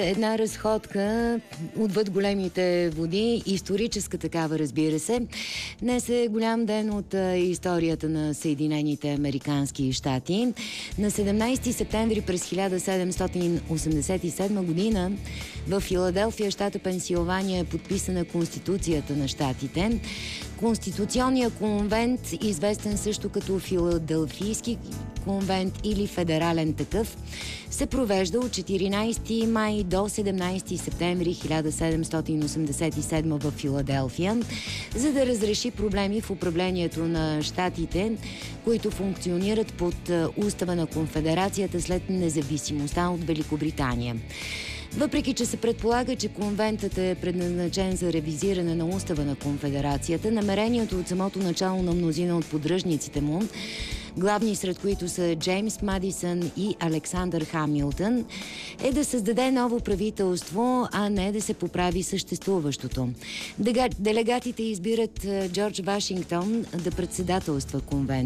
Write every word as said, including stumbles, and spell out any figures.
Една разходка отвъд големите води, историческа такава, разбира се. Днес е голям ден от а, историята на Съединените американски щати. На седемнайсети септември през хиляда седемстотин осемдесет и седма година в Филаделфия, щата Пенсилвания, е подписана Конституцията на щатите. Конституционният конвент, известен също като Филаделфийски конвент или федерален такъв, се провежда от четиринайсети май до седемнайсети септември хиляда седемстотин осемдесет и седма в Филаделфия, за да разреши проблеми в управлението на щатите, които функционират под устава на Конфедерацията след независимостта от Великобритания. Въпреки че се предполага, че конвентът е предназначен за ревизиране на устава на Конфедерацията, намерението от самото начало на мнозина от поддръжниците му, главни сред които са Джеймс Мадисън и Александър Хамилтън, е да създаде ново правителство, а не да се поправи съществуващото. Делегатите избират Джордж Вашингтон да председателства конвент.